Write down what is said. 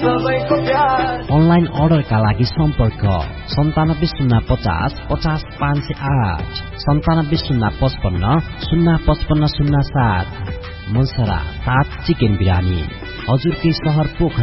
online अर्डरका लागि सम्पर्क 9705500508 9705505507 मनसरा 7 चिकन बिरानी हजुरकै शहर पोखरा